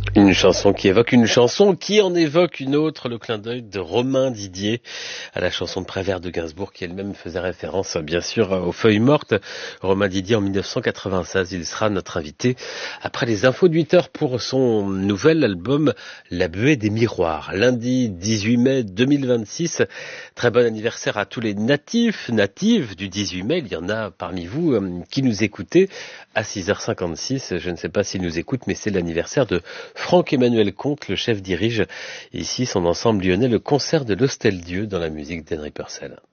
Une chanson qui évoque une chanson qui en évoque une autre, le clin d'œil de Romain Didier à la chanson de Prévert de Gainsbourg qui elle-même faisait référence bien sûr aux feuilles mortes. Romain Didier en 1996, il sera notre invité après les infos de 8 heures pour son nouvel album La Buée des Miroirs. Lundi 18 mai 2026, très bon anniversaire à tous les natives du 18 mai. Il y en a parmi vous qui nous écoutez à 6h56. Je ne sais pas s'ils nous écoutent, mais c'est l'anniversaire de Franck-Emmanuel Comte, le chef dirige ici son ensemble lyonnais, le concert de l'Hostel Dieu dans la musique d'Henry Purcell.